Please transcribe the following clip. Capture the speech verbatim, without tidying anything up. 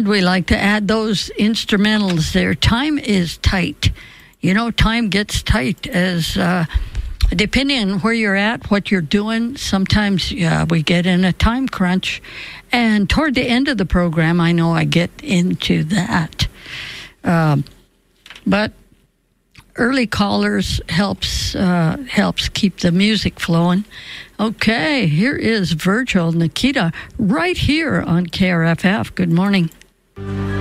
we like to add those instrumentals there. Time is tight. You know, time gets tight as uh, depending on where you're at, what you're doing. Sometimes uh, we get in a time crunch. And toward the end of the program, I know I get into that. Um, but early callers helps uh, helps keep the music flowing. Okay, here is Virgil Nikita right here on K R F F. Good morning.